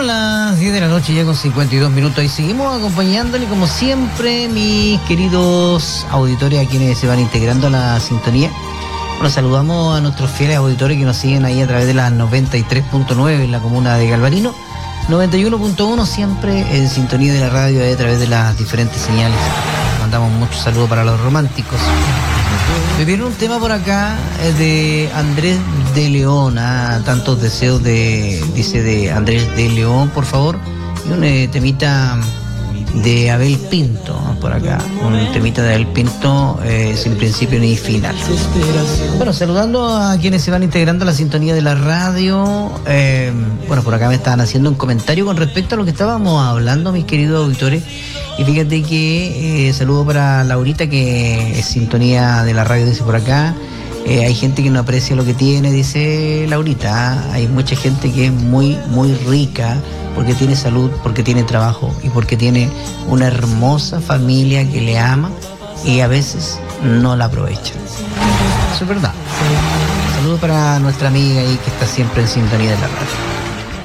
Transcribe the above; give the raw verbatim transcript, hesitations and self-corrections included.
Bueno, las diez de la noche ya con cincuenta y dos minutos y seguimos acompañándole como siempre, mis queridos auditores, a quienes se van integrando a la sintonía. Bueno, saludamos a nuestros fieles auditores que nos siguen ahí a través de las noventa y tres punto nueve en la comuna de Galvarino, noventa y uno punto uno siempre en sintonía de la radio ahí a través de las diferentes señales. Mandamos muchos saludos para los románticos. Me viene un tema por acá de Andrés de León, ah, tantos deseos de, dice de Andrés de León, por favor, y un eh, temita de Abel Pinto, por acá, un temita de Abel Pinto, eh, sin principio ni final. Bueno, saludando a quienes se van integrando a la sintonía de la radio, eh, bueno, por acá me estaban haciendo un comentario con respecto a lo que estábamos hablando, mis queridos auditores. Y fíjate que eh, saludo para Laurita, que es sintonía de la radio, dice por acá. Eh, hay gente que no aprecia lo que tiene, dice Laurita. ¿eh? Hay mucha gente que es muy, muy rica porque tiene salud, porque tiene trabajo y porque tiene una hermosa familia que le ama y a veces no la aprovecha. Eso es verdad. Saludo para nuestra amiga ahí que está siempre en sintonía de la radio.